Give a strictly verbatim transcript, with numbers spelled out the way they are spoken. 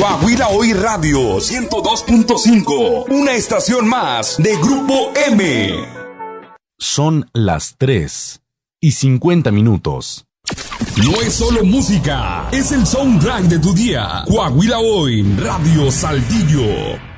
Coahuila Hoy Radio ciento dos punto cinco, una estación más de Grupo M. Son las tres y cincuenta minutos. No es solo música, es el soundtrack de tu día. Coahuila Hoy Radio Saltillo.